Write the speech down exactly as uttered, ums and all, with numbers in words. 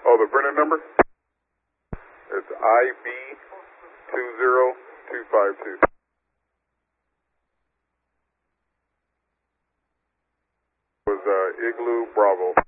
Oh, the printer number? It's I B two zero two five two. Was uh, Igloo Bravo.